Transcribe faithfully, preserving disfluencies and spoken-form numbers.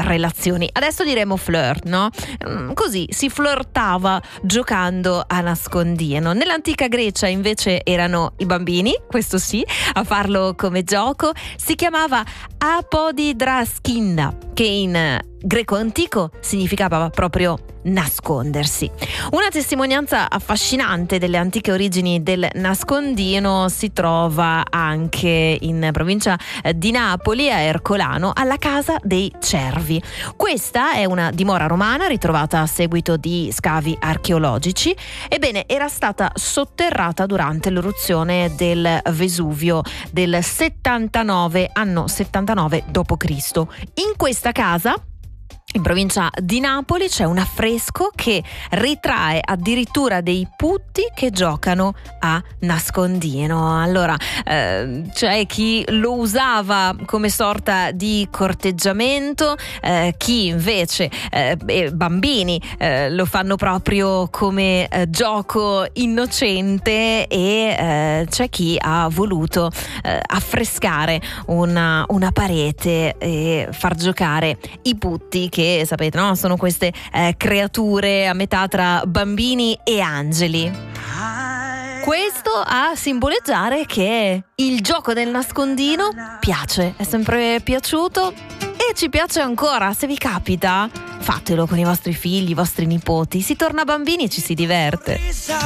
relazioni. Adesso diremo flirt, no? Così si flirtava giocando a nascondino. Nell'antica Grecia invece erano i bambini, questo sì, a farlo come gioco. Si chiamava apodidraskinda, che in greco antico significava proprio nascondersi. Una testimonianza affascinante delle antiche origini del nascondino si trova anche in provincia di Napoli, a Ercolano, alla Casa dei Cervi. Questa è una dimora romana ritrovata a seguito di scavi archeologici. Ebbene, era stata sotterrata durante l'eruzione del Vesuvio del settantanove, anno settantanove dopo Cristo. In questa casa, in provincia di Napoli, c'è un affresco che ritrae addirittura dei putti che giocano a nascondino. Allora, eh, c'è chi lo usava come sorta di corteggiamento, eh, chi invece, eh, bambini, eh, lo fanno proprio come eh, gioco innocente, e eh, c'è chi ha voluto eh, affrescare una, una parete e far giocare i putti, che Che, sapete, no? Sono queste eh, creature a metà tra bambini e angeli. Questo a simboleggiare che il gioco del nascondino piace, è sempre piaciuto e ci piace ancora. Se vi capita, fatelo con i vostri figli, i vostri nipoti. Si torna bambini e ci si diverte.